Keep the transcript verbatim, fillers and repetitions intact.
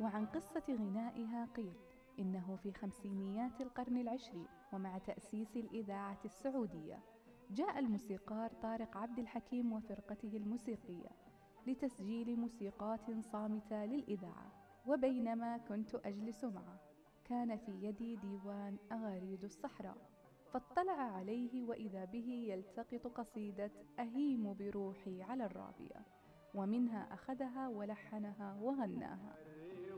وعن قصة غنائها قيل إنه في خمسينيات القرن العشرين ومع تأسيس الإذاعة السعودية جاء الموسيقار طارق عبد الحكيم وفرقته الموسيقية لتسجيل موسيقات صامتة للإذاعة. وبينما كنت أجلس معه كان في يدي ديوان أغاريد الصحراء، فاطلع عليه وإذا به يلتقط قصيدة أهيم بروحي على الرابية، ومنها أخذها ولحنها وغناها.